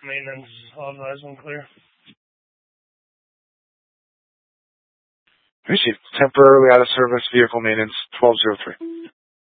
Maintenance authorized and clear. Received. Temporarily out of service, vehicle maintenance 1203.